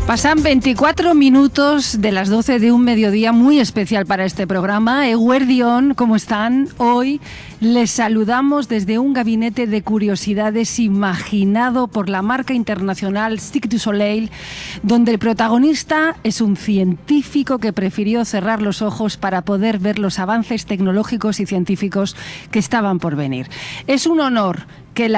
Pasan 24 minutos de las 12 de un mediodía muy especial para este programa. Eguerdión, ¿cómo están? Hoy les saludamos desde un gabinete de curiosidades imaginado por la marca internacional Cirque du Soleil, donde el protagonista es un científico que prefirió cerrar los ojos para poder ver los avances tecnológicos y científicos que estaban por venir. Es un honor que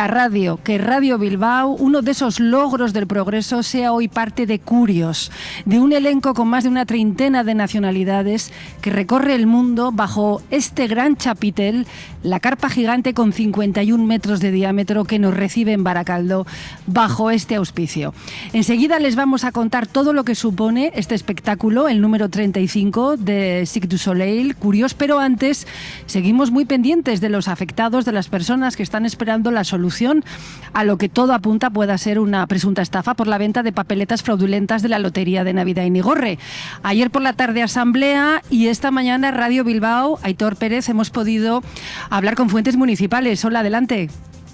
Radio Bilbao, uno de esos logros del progreso, sea hoy parte de Curios, de un elenco con más de una treintena de nacionalidades que recorre el mundo bajo este gran chapitel, la carpa gigante con 51 metros de diámetro que nos recibe en Baracaldo bajo este auspicio. Enseguida les vamos a contar todo lo que supone este espectáculo, el número 35 de Cirque du Soleil, Curios, pero antes seguimos muy pendientes de los afectados, de las personas que están esperando la solución a lo que todo apunta pueda ser una presunta estafa por la venta de papeletas fraudulentas de la Lotería de Navidad Inigorre. Ayer por la tarde asamblea y esta mañana Radio Bilbao, Aitor Pérez, hemos podido hablar con fuentes municipales. Hola, adelante.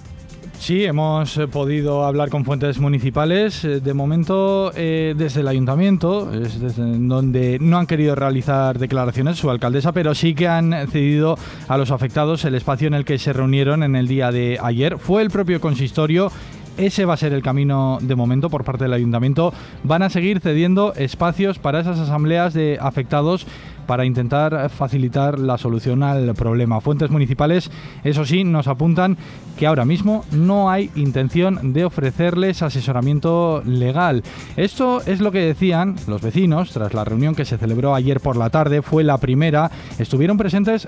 Sí, hemos podido hablar con fuentes municipales. De momento, desde el ayuntamiento, donde no han querido realizar declaraciones su alcaldesa, pero sí que han cedido a los afectados el espacio en el que se reunieron en el día de ayer. Fue el propio consistorio. Ese va a ser el camino de momento por parte del ayuntamiento. Van a seguir cediendo espacios para esas asambleas de afectados para intentar facilitar la solución al problema. Fuentes municipales, eso sí, nos apuntan que ahora mismo no hay intención de ofrecerles asesoramiento legal. Esto es lo que decían los vecinos tras la reunión que se celebró ayer por la tarde. Fue la primera. Estuvieron presentes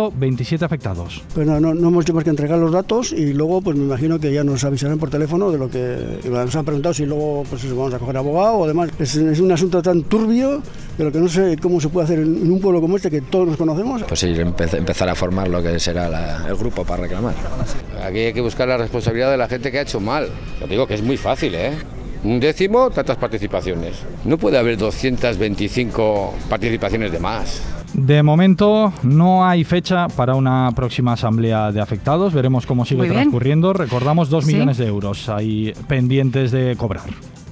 127 afectados. Pues no hemos hecho más que entregar los datos y luego pues me imagino que ya nos avisarán por teléfono de lo que nos han preguntado, si luego pues vamos a coger abogado o demás. Es un asunto tan turbio de lo que no sé cómo se puede hacer en un pueblo como este que todos nos conocemos. Pues sí, empezar a formar lo que será el grupo para reclamar. Aquí hay que buscar la responsabilidad de la gente que ha hecho mal. Yo digo que es muy fácil, ¿eh? 1/10, tantas participaciones. No puede haber 225 participaciones de más. De momento no hay fecha para una próxima asamblea de afectados. Veremos cómo sigue transcurriendo. Recordamos 2 millones de euros ahí pendientes de cobrar.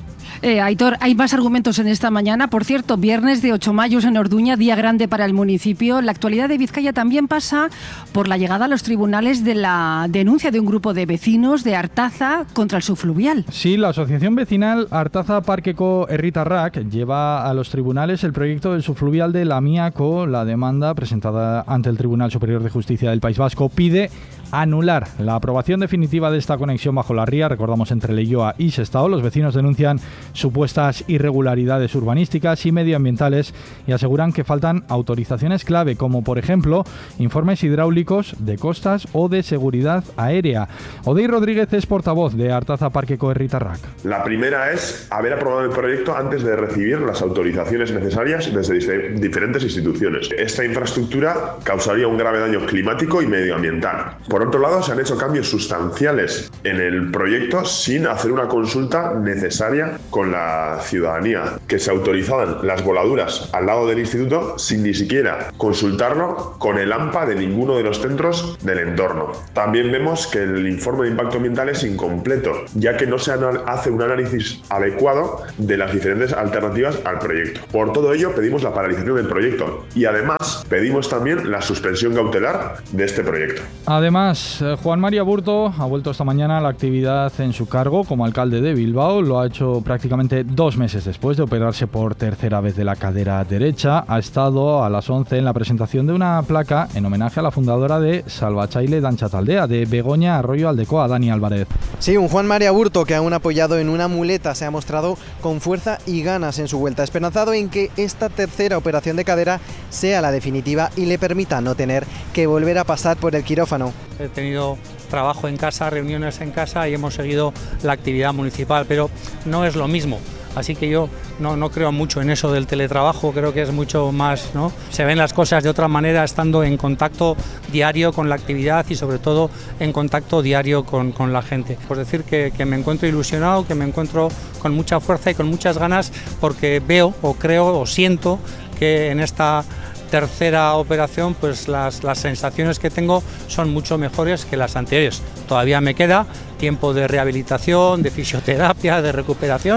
Aitor, hay más argumentos en esta mañana. Por cierto, viernes de 8 mayos en Orduña, día grande para el municipio. La actualidad de Vizcaya también pasa por la llegada a los tribunales de la denuncia de un grupo de vecinos de Artaza contra el subfluvial. Sí, la asociación vecinal Artaza Parkeko Herritarrak lleva a los tribunales el proyecto del subfluvial de Lamiako. La demanda presentada ante el Tribunal Superior de Justicia del País Vasco pide anular la aprobación definitiva de esta conexión bajo la ría, recordamos, entre Leioa y Sestao. Los vecinos denuncian supuestas irregularidades urbanísticas y medioambientales y aseguran que faltan autorizaciones clave, como por ejemplo informes hidráulicos de costas o de seguridad aérea. Odey Rodríguez es portavoz de Artaza Parkeko Herritarrak. La primera es haber aprobado el proyecto antes de recibir las autorizaciones necesarias desde diferentes instituciones. Esta infraestructura causaría un grave daño climático y medioambiental. Por otro lado, se han hecho cambios sustanciales en el proyecto sin hacer una consulta necesaria con la ciudadanía, que se autorizaban las voladuras al lado del instituto sin ni siquiera consultarlo con el AMPA de ninguno de los centros del entorno. También vemos que el informe de impacto ambiental es incompleto, ya que no se hace un análisis adecuado de las diferentes alternativas al proyecto. Por todo ello, pedimos la paralización del proyecto y además pedimos también la suspensión cautelar de este proyecto. Además, Juan María Burto ha vuelto esta mañana a la actividad en su cargo como alcalde de Bilbao. Lo ha hecho prácticamente 2 meses después de operarse por tercera vez de la cadera derecha. Ha estado a las 11 en la presentación de una placa en homenaje a la fundadora de Salvatzaile Dantza Taldea, de Begoña Arroyo Aldecoa, Dani Álvarez. Sí, un Juan María Burto que aún apoyado en una muleta se ha mostrado con fuerza y ganas en su vuelta, esperanzado en que esta tercera operación de cadera sea la definitiva y le permita no tener que volver a pasar por el quirófano. He tenido trabajo en casa, reuniones en casa y hemos seguido la actividad municipal, pero no es lo mismo. Así que yo no creo mucho en eso del teletrabajo, creo que es mucho más, ¿no? Se ven las cosas de otra manera estando en contacto diario con la actividad y sobre todo en contacto diario con la gente. Pues decir que me encuentro ilusionado, que me encuentro con mucha fuerza y con muchas ganas porque veo o creo o siento que en esta tercera operación pues las sensaciones que tengo son mucho mejores que las anteriores. Todavía me queda tiempo de rehabilitación, de fisioterapia, de recuperación,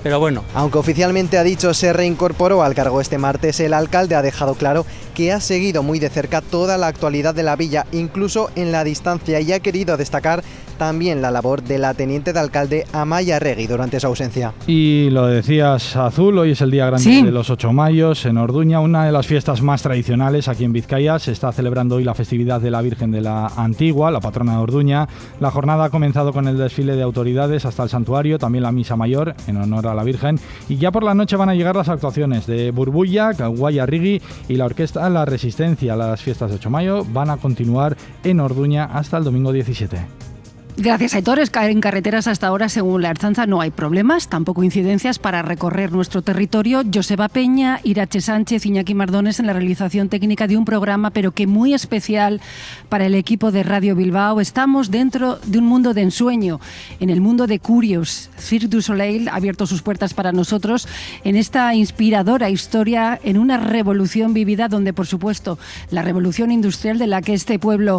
pero bueno. Aunque oficialmente ha dicho se reincorporó al cargo este martes, el alcalde ha dejado claro que ha seguido muy de cerca toda la actualidad de la villa, incluso en la distancia, y ha querido destacar también la labor de la teniente de alcalde Amaya Regui durante su ausencia. Y lo decías, Azul, hoy es el día grande de los 8 mayos en Orduña, una de las fiestas más tradicionales aquí en Vizcaya. Se está celebrando hoy la festividad de la Virgen de la Antigua, la patrona de Orduña. La jornada ha comenzado con el desfile de autoridades hasta el santuario, también la misa mayor en honor a la Virgen, y ya por la noche van a llegar las actuaciones de Burbulla, Guaya Rigui y la orquesta La Resistencia. Las fiestas de 8 mayo van a continuar en Orduña hasta el domingo 17. Gracias, Aitor. En carreteras hasta ahora, según la Ertzaintza, no hay problemas, tampoco incidencias para recorrer nuestro territorio. Joseba Peña, Irache Sánchez, Iñaki Mardones en la realización técnica de un programa, pero que muy especial para el equipo de Radio Bilbao. Estamos dentro de un mundo de ensueño, en el mundo de Curios. Cirque du Soleil ha abierto sus puertas para nosotros en esta inspiradora historia, en una revolución vivida donde, por supuesto, la revolución industrial de la que este pueblo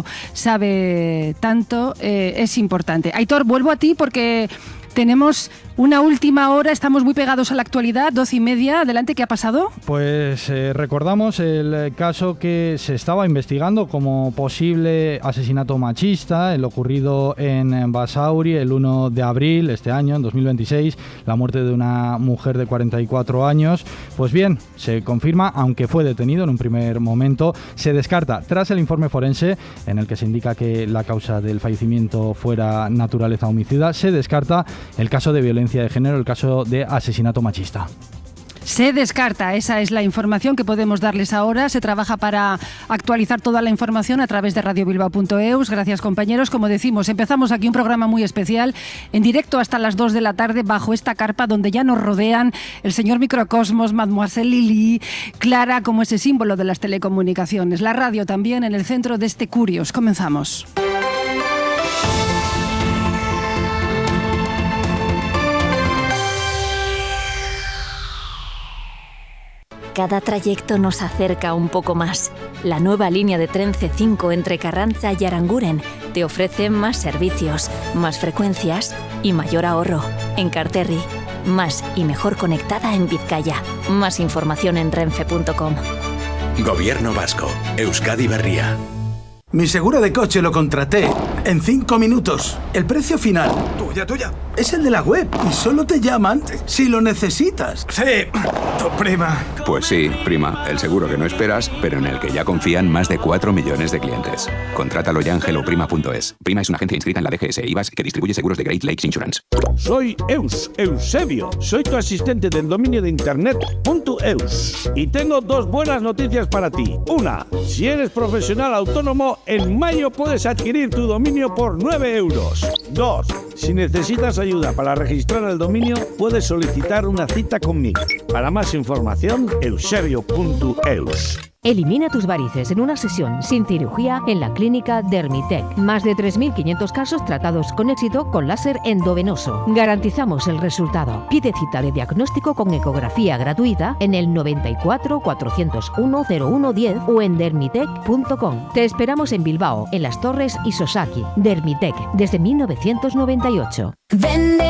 sabe tanto es importante. Aitor, vuelvo a ti porque tenemos una última hora, estamos muy pegados a la actualidad, 12:30. Adelante, ¿qué ha pasado? Pues recordamos el caso que se estaba investigando como posible asesinato machista, el ocurrido en Basauri el 1 de abril este año, en 2026, la muerte de una mujer de 44 años. Pues bien, se confirma, aunque fue detenido en un primer momento, se descarta tras el informe forense en el que se indica que la causa del fallecimiento fuera naturaleza homicida, se descarta el caso de violencia de género, el caso de asesinato machista. Se descarta, esa es la información que podemos darles ahora. Se trabaja para actualizar toda la información a través de radiobilbao.eus. Gracias, compañeros. Como decimos, empezamos aquí un programa muy especial, en directo hasta las 2 de la tarde, bajo esta carpa donde ya nos rodean el señor Microcosmos, Mademoiselle Lili, Clara, como ese símbolo de las telecomunicaciones. La radio también en el centro de este Curios. Comenzamos. Cada trayecto nos acerca un poco más. La nueva línea de tren C5 entre Carranza y Aranguren te ofrece más servicios, más frecuencias y mayor ahorro. Enkarterri, más y mejor conectada en Vizcaya. Más información en renfe.com. Gobierno vasco. Euskadi Berria. Mi seguro de coche lo contraté en 5 minutos. El precio final Tuya. es el de la web y solo te llaman si lo necesitas. Sí, tu prima. Pues sí, prima, el seguro que no esperas, pero en el que ya confían más de 4 millones de clientes. Contrátalo ya en helloprima.es. Prima es una agencia inscrita en la DGS e IVAS que distribuye seguros de Great Lakes Insurance. Soy Eusebio. Soy tu asistente del dominio de internet .eus. Y tengo 2 buenas noticias para ti. Una, si eres profesional autónomo, en mayo puedes adquirir tu dominio por 9 euros. 2, si necesitas ayuda para registrar el dominio, puedes solicitar una cita conmigo. Para más información, eusebio.eus. Elimina tus varices en una sesión sin cirugía en la clínica Dermitec. Más de 3.500 casos tratados con éxito con láser endovenoso. Garantizamos el resultado. Pide cita de diagnóstico con ecografía gratuita en el 94 401 0110 o en dermitec.com. Te esperamos en Bilbao, en Las Torres y Sosaki. Dermitec, desde 1998.